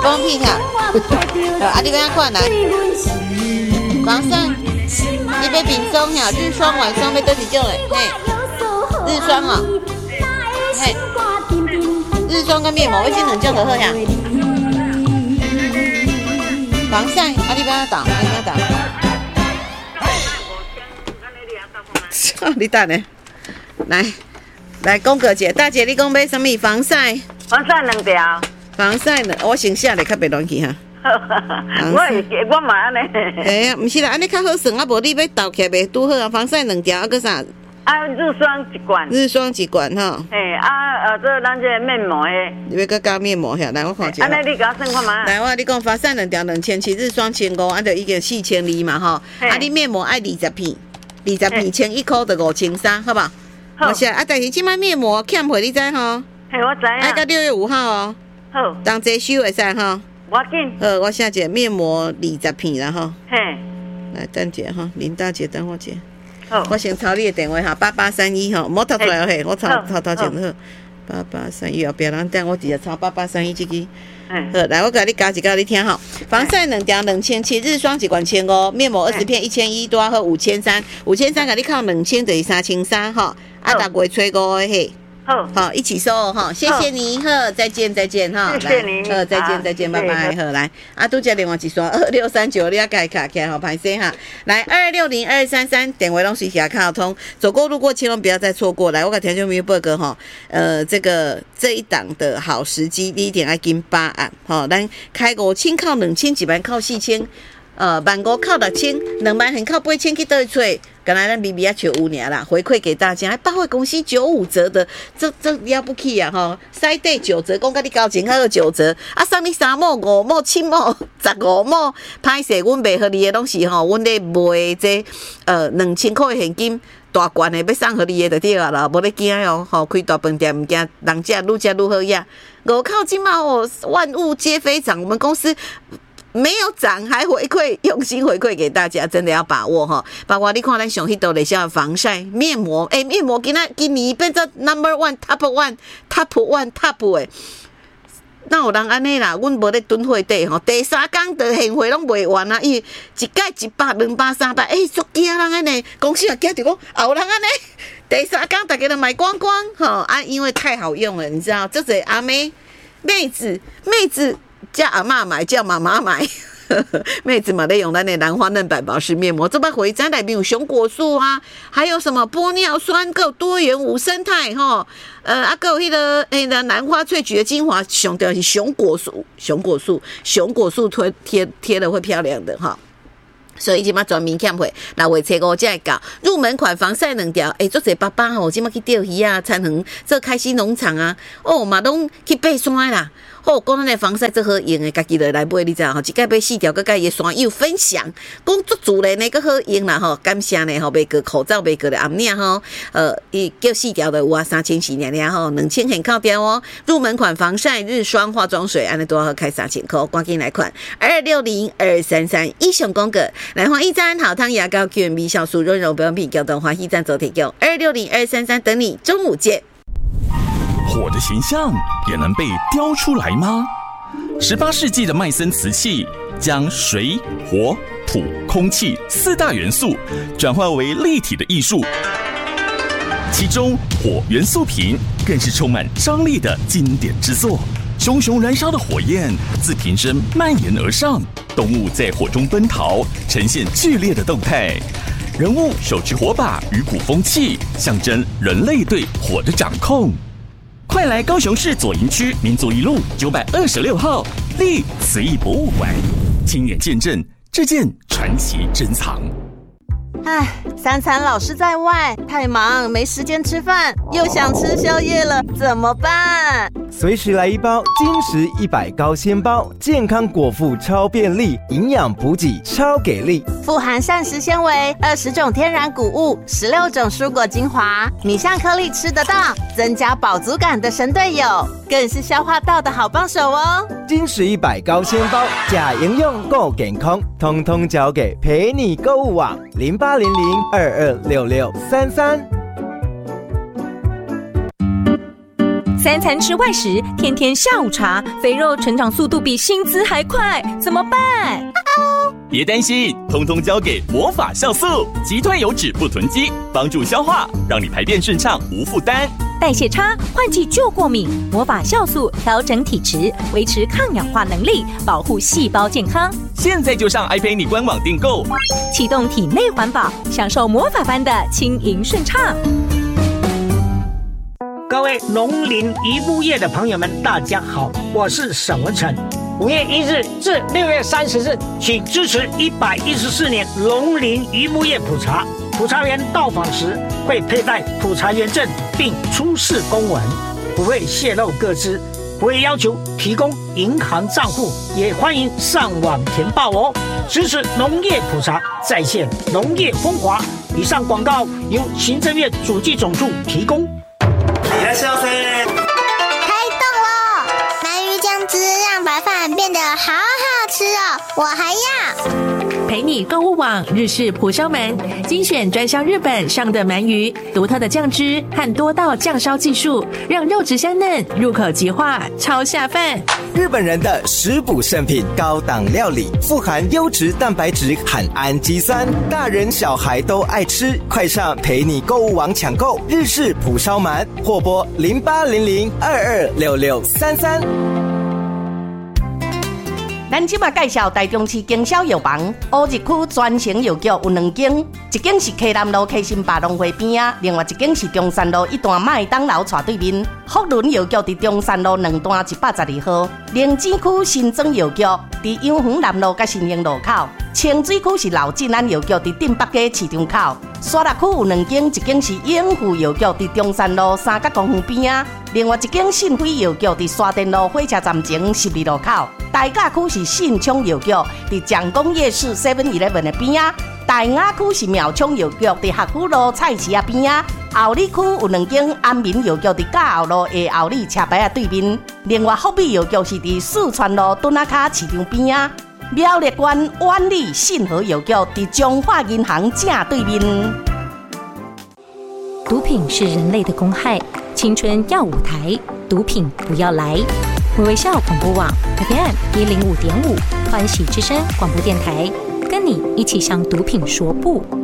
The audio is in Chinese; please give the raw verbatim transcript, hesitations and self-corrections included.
放屁哈！啊，你要看来，防晒，你要冰霜哈，日霜、晚霜要倒一种嘞，嘿，日霜哦，嘿，日霜跟面膜，我这两种就好呀。防晒，啊，你要打，你要打。你等呢？来，来，公哥姐，大姐，你讲买什么防晒？ 防晒两条。 防晒呢？我先写咧，较袂乱去哈。 我会，我嘛安尼。 哎呀，毋是啦，安尼较好算啊，无你要倒起袂拄好啊。防晒两条，啊，搁啥？ 啊，日霜一罐。日霜一罐吼。 嘿，啊，呃，这咱这面膜诶。 你要搁加面膜遐，来我看一下。 安尼你甲我算看嘛。 来，我你讲防晒两条两千七，日霜千五，啊，就已经四千二嘛吼。啊，你面膜爱二十片，二十片千一箍就五千三，好不好？好。是啊，但是即摆面膜欠货，你知吼？ 嘿，我知影。 爱到六月五号哦。好。当这收会使吼。 我紧。 好，我写一个面膜二十片啦吼。 嘿。 来等一下吼，林大姐等我一下。我先抄你的电话哈，八八三一哈，莫读出来嘿，我抄抄抄前好，八八三一后壁人等我直接抄八八三一这个。好，来我给你加一个你听哈，防晒两条两千七，日霜一罐千五，面膜二十片一千一，多好五千三，五千三给你扣两千就是三千三哈，啊，六月初五的嘿。好，好，一起收哈，谢谢你，呵，再见，再见哈， 谢谢你， 呃，再见，再见，拜拜，好，来，啊，拄只另外一刷二六三九，你要改卡起来好，歹势哈，来二六零二三三，电话拢随时也卡通，走过路过千万不要再错过，来，我给听众朋友报告哈，呃，这个这一档的好时机，你一定要跟八案，好，咱开五千靠两千，一万靠四千。呃，万五靠六千，两万很靠八千去倒去找，刚才咱 B B 也求五年啦，回馈给大家，百货公司九五折的，这这了不起啊吼！西地九折，讲甲你交情还有九折，啊，送你三毛、五毛、七毛、十五毛，歹势，阮卖互你的拢是吼，阮咧卖这呃两千块的现金。大罐的要送互你的就对啊啦，无咧惊哦，吼开大饭店毋惊，人家愈食愈好呀。五靠金嘛哦，万物皆飞涨，我们公司。没有涨还回馈，用心回馈给大家，真的要把握哈。包括你看咱上迄道的像防晒面膜，诶、欸，面膜今仔今年变做 number one top one top one top 诶。哪有人安尼啦？阮无咧囤货底吼，第三工的现货拢卖完啊！伊一届一百、两百、三百，诶、欸，足惊人安尼，公司也惊着讲，后人安尼，第三工大家都买光光吼啊！因为太好用了，你知道，这是阿妹妹子妹子。叫阿嬷买，叫妈妈买，妹子嘛在用咱的兰花嫩板保湿面膜，这摆回再来面有熊果素啊，还有什么玻尿酸，够多元无生态哈，呃啊，够迄个诶的兰花萃取的精华，熊调是熊果素，熊果素，熊果素贴贴贴的会漂亮的哈。所以即马专门欠货，六月初五才会到。入门款防晒两条，诶、欸，做者爸爸吼，即马去钓鱼啊，参与做开心农场啊，哦嘛拢去爬山啦。好，讲咱的防晒最好用的，家己就来买，你知道吼？一届买四条，佮甲伊的山友分享，讲足自然的，佮好用啦吼。感谢呢吼，卖过口罩，卖过的暗领吼，呃，伊叫四条的有啊，三千四两两吼，两千很靠标哦。入门款防晒日霜化妆水，安尼都要开三千块，赶紧来款二六零二三三英雄公哥来换一张好汤牙膏 Q M B 酵素润柔保养品，叫动欢喜赞走提供二六零二三三等你中午见。 火的形象也能被雕出来吗？十八世纪的麦森瓷器将水、火、土、空气四大元素转化为立体的艺术，其中火元素瓶更是充满张力的经典之作。熊熊燃烧的火焰自瓶身蔓延而上，动物在火中奔逃，呈现剧烈的动态。人物手持火把与鼓风器，象征人类对火的掌控。快来高雄市左营区民族一路九百二十六号立慈义博物馆，亲眼见证这件传奇珍藏。 唉，三餐老是在外，太忙没时间吃饭，又想吃宵夜了，怎么办？ 随时来一包金石一百高纤包，健康果腹超便利，营养补给超给力， 富含膳食纤维、二十种天然谷物、十六种蔬果精华，米香颗粒吃得到，增加饱足感的神队友，更是消化道的好帮手哦。 金石一百高纤包，假营养够健康，通通交给陪你购物网零八零零二二六六三三。 三餐吃外食，天天下午茶，肥肉成长速度比薪资还快，怎么办？ 别担心，通通交给魔法酵素，击退油脂不囤积，帮助消化，让你排便顺畅无负担。 代谢差、换季就过敏，魔法酵素调整体质，维持抗氧化能力，保护细胞健康。 现在就上爱陪你官网订购， 启动体内环保，享受魔法般的轻盈顺畅。 各位农林渔牧业的朋友们，大家好，我是沈文成。五月一日至六月三十日，请支持一百一十四年农林渔牧业普查。普查员到访时会佩戴普查员证，并出示公文，不会泄露个资，不会要求提供银行账户，也欢迎上网填报哦。支持农业普查，再现农业风华。以上广告由行政院主计总处提供。 いらっしゃいませ。 开动喽！鳗鱼酱汁让白饭变得好好吃哦，我还要。 陪你购物网日式蒲烧鳗，精选专销日本上的鳗鱼，独特的酱汁和多道酱烧技术，让肉质香嫩，入口即化，超下饭。 日本人的食补圣品，高档料理，富含优质蛋白质和氨基酸，大人小孩都爱吃。快上陪你购物网抢购日式蒲烧鳗，或拨零八零零二二六六三三。 咱即马介绍台中市经销药房，乌日区专营药局有两间，一间是溪南路溪心百农会边啊，另外一间是中山路一段麦当劳斜对面。福伦药局伫中山路两段一百十二号，灵芝区新庄药局伫永恒南路甲新兴路口，清水区是老进安药局伫镇北街市场口。沙鹿区有两间，一间是永富药局伫中山路三角公园边啊，另外一间信辉药局伫沙田路火车站前十二路口。大甲区是信昌药局伫蒋公夜市 seven eleven 的边啊，大雅区是苗昌药局伫学府路菜市啊边啊，后里区有两间安民药局伫嘉后路的后里车牌啊对面，另外福美药局是伫四川路墩仔卡市场边啊，苗栗县万里信和药局伫中华银行正对面。 毒品是人类的公害，青春要舞台，毒品不要来。微笑广播网 F M 一零五点五，欢喜之声广播电台，跟你一起向毒品说不。